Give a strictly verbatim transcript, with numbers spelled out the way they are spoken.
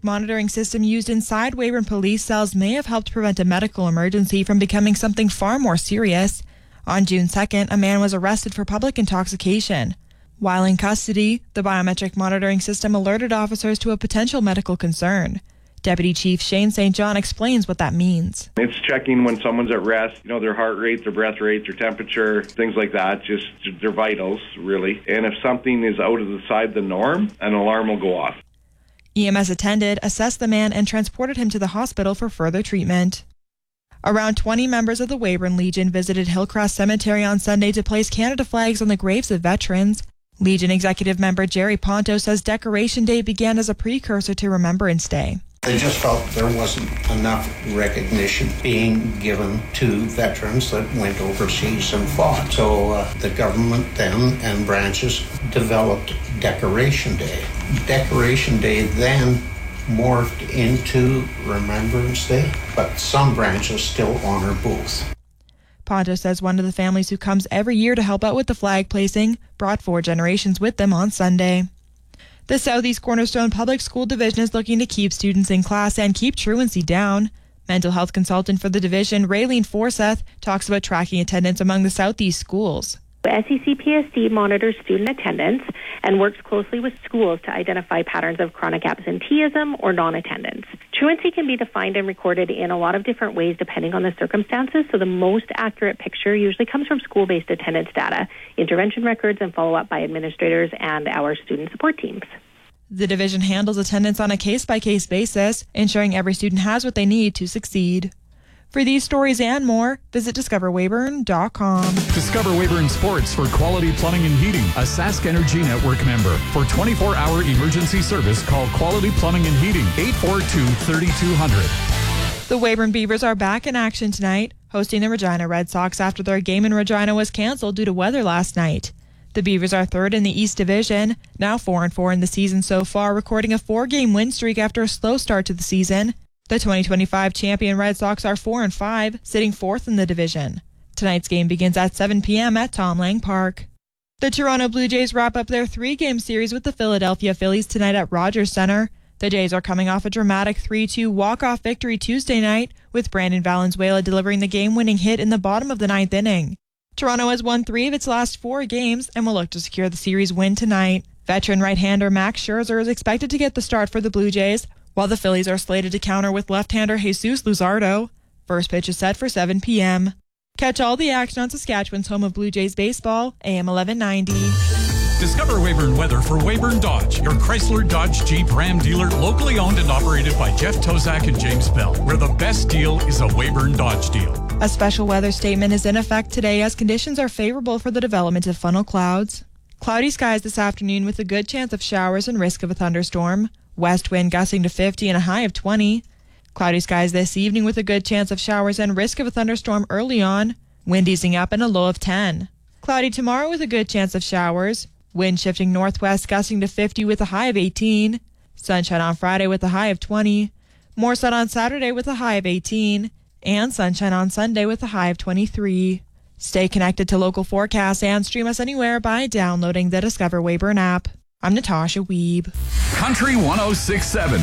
monitoring system used inside Weyburn police cells may have helped prevent a medical emergency from becoming something far more serious. On June second, a man was arrested for public intoxication. While in custody, the biometric monitoring system alerted officers to a potential medical concern. Deputy Chief Shane Saint John explains what that means. It's checking when someone's at rest, you know, their heart rate, their breath rate, their temperature, things like that, just their vitals, really. And if something is out of the side of the norm, an alarm will go off. E M S attended, assessed the man, and transported him to the hospital for further treatment. Around twenty members of the Weyburn Legion visited Hillcrest Cemetery on Sunday to place Canada flags on the graves of veterans. Legion executive member Jerry Ponto says Decoration Day began as a precursor to Remembrance Day. They just felt there wasn't enough recognition being given to veterans that went overseas and fought. So uh, the government then and branches developed Decoration Day. Decoration Day then morphed into Remembrance Day, but some branches still honor both. Ponto says one of the families who comes every year to help out with the flag placing brought four generations with them on Sunday. The Southeast Cornerstone Public School Division is looking to keep students in class and keep truancy down. Mental health consultant for the division, Raylene Forseth, talks about tracking attendance among the Southeast schools. S E C P S D monitors student attendance and works closely with schools to identify patterns of chronic absenteeism or non-attendance. Truancy can be defined and recorded in a lot of different ways depending on the circumstances, so the most accurate picture usually comes from school-based attendance data, intervention records, and follow-up by administrators and our student support teams. The division handles attendance on a case-by-case basis, ensuring every student has what they need to succeed. For these stories and more, visit discover weyburn dot com. Discover Weyburn Sports for quality plumbing and heating, a Sask Energy Network member. For twenty-four hour emergency service, call Quality Plumbing and Heating, eight four two, three two zero zero. The Weyburn Beavers are back in action tonight, hosting the Regina Red Sox after their game in Regina was canceled due to weather last night. The Beavers are third in the East Division, now four and four in the season so far, recording a four-game win streak after a slow start to the season. The twenty twenty-five champion Red Sox are four and five, sitting fourth in the division. Tonight's game begins at seven p.m. at Tom Lang Park. The Toronto Blue Jays wrap up their three-game series with the Philadelphia Phillies tonight at Rogers Centre. The Jays are coming off a dramatic three two walk-off victory Tuesday night, with Brandon Valenzuela delivering the game-winning hit in the bottom of the ninth inning. Toronto has won three of its last four games and will look to secure the series win tonight. Veteran right-hander Max Scherzer is expected to get the start for the Blue Jays, while the Phillies are slated to counter with left-hander Jesus Luzardo. First pitch is set for seven p.m. Catch all the action on Saskatchewan's home of Blue Jays baseball, A M eleven ninety. Discover Weyburn weather for Weyburn Dodge, your Chrysler Dodge Jeep Ram dealer, locally owned and operated by Jeff Tozak and James Bell, where the best deal is a Weyburn Dodge deal. A special weather statement is in effect today as conditions are favorable for the development of funnel clouds. Cloudy skies this afternoon with a good chance of showers and risk of a thunderstorm. West wind gusting to fifty and a high of twenty. Cloudy skies this evening with a good chance of showers and risk of a thunderstorm early on. Wind easing up and a low of ten. Cloudy tomorrow with a good chance of showers. Wind shifting northwest gusting to fifty with a high of eighteen. Sunshine on Friday with a high of twenty. More sun on Saturday with a high of eighteen. And sunshine on Sunday with a high of twenty-three. Stay connected to local forecasts and stream us anywhere by downloading the Discover Weyburn app. I'm Natasha Weeb. Country one oh six point seven.